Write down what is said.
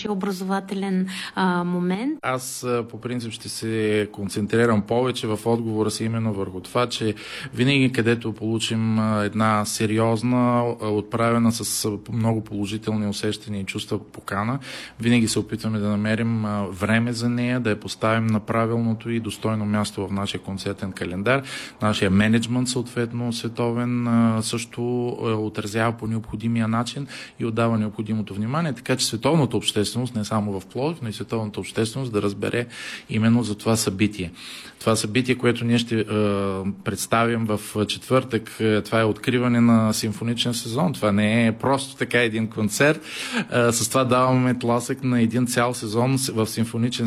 нашия образователен момент. Аз по принцип ще се концентрирам повече в отговора си именно върху това, че винаги където получим една сериозна, отправена с много положителни усещания и чувства покана, винаги се опитваме да намерим време за нея, да я поставим на правилното и достойно място в нашия концертен календар. Нашия мениджмънт, съответно световен, също отразява по необходимия начин и отдава необходимото внимание, така че световната общественост, не само в Пловдив, но и световната общественост да разбере именно за това събитие. Това събитие, което ние ще представим в четвъртък, това е откриване на симфоничен сезон. Това не е просто така един концерт. С това даваме тласък на един цял сезон в симфоничен